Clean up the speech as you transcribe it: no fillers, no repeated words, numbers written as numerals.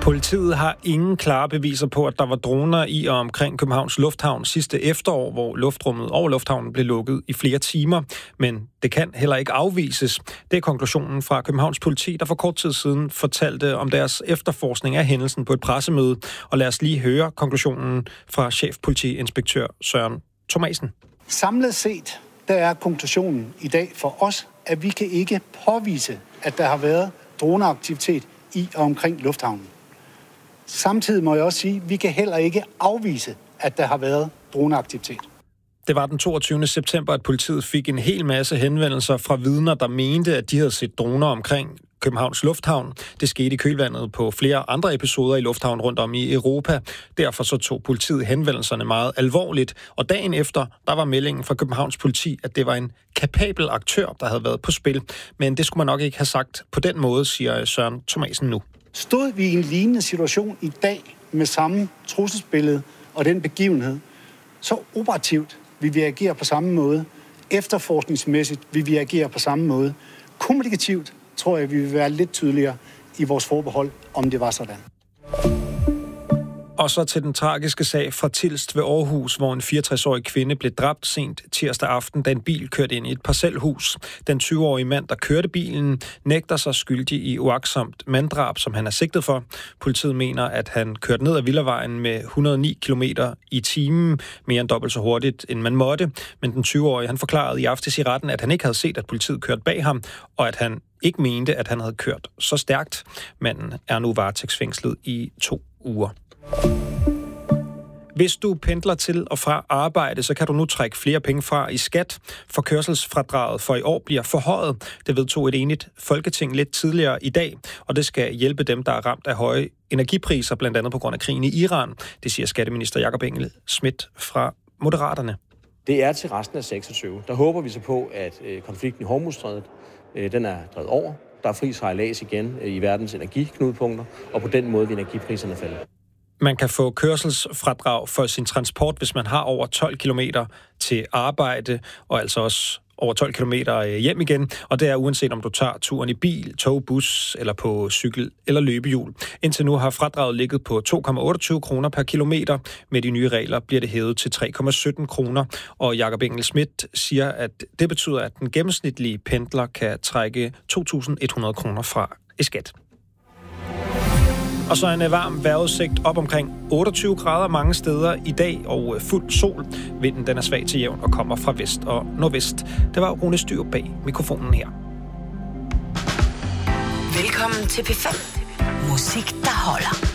Politiet har ingen klare beviser på, at der var droner i og omkring Københavns Lufthavn sidste efterår, hvor luftrummet over lufthavnen blev lukket i flere timer. Men det kan heller ikke afvises. Det er konklusionen fra Københavns Politi, der for kort tid siden fortalte om deres efterforskning af hændelsen på et pressemøde. Og lad os lige høre konklusionen fra chefpolitiinspektør Søren Thomasen. Samlet set, der er konklusionen i dag for os, at vi kan ikke påvise, at der har været droneaktivitet i og omkring lufthavnen. Samtidig må jeg også sige, at vi kan heller ikke afvise, at der har været droneaktivitet. Det var den 22. september, at politiet fik en hel masse henvendelser fra vidner, der mente, at de havde set droner omkring Københavns Lufthavn. Det skete i kølvandet på flere andre episoder i lufthavnen rundt om i Europa. Derfor så tog politiet henvendelserne meget alvorligt. Og dagen efter, der var meldingen fra Københavns Politi, at det var en kapabel aktør, der havde været på spil. Men det skulle man nok ikke have sagt på den måde, siger Søren Thomasen nu. Stod vi i en lignende situation i dag med samme trusselsbillede og den begivenhed, så operativt vil vi agere på samme måde. Efterforskningsmæssigt vil vi agere på samme måde. Kommunikativt tror jeg, vi vil være lidt tydeligere i vores forbehold, om det var sådan. Og så til den tragiske sag fra Tilst ved Aarhus, hvor en 64-årig kvinde blev dræbt sent tirsdag aften, da en bil kørte ind i et parcelhus. Den 20-årige mand, der kørte bilen, nægter sig skyldig i uagtsomt manddrab, som han er sigtet for. Politiet mener, at han kørte ned ad Villavejen med 109 km i timen, mere end dobbelt så hurtigt, end man måtte. Men den 20-årige, han forklarede i aftes i retten, at han ikke havde set, at politiet kørte bag ham, og at han ikke mente, at han havde kørt så stærkt. Manden er nu varetægtsfængslet i 2 uger. Hvis du pendler til og fra arbejde, så kan du nu trække flere penge fra i skat. For kørselsfradraget for i år bliver forhøjet. Det vedtog et enigt Folketing lidt tidligere i dag, og det skal hjælpe dem, der er ramt af høje energipriser, blandt andet på grund af krigen i Iran. Det siger skatteminister Jakob Engel-Schmidt fra Moderaterne. Det er til resten af 26. Der håber vi så på, at konflikten i Hormuzstrædet, den er drevet over. Der er fri sejlads igen i verdens energiknudepunkter, og på den måde vil energipriserne falde. Man kan få kørselsfradrag for sin transport, hvis man har over 12 km til arbejde, og altså også over 12 km hjem igen. Og det er uanset om du tager turen i bil, tog, bus eller på cykel eller løbehjul. Indtil nu har fradraget ligget på 2,28 kroner per kilometer. Med de nye regler bliver det hævet til 3,17 kroner. Og Jakob Engel-Schmidt siger, at det betyder, at den gennemsnitlige pendler kan trække 2.100 kroner fra i skat. Og så en varm vejrudsigt op omkring 28 grader mange steder i dag og fuld sol. Vinden den er svag til jævn og kommer fra vest og nordvest. Det var Rune Styr bag mikrofonen her. Velkommen til P5. Musik, der holder.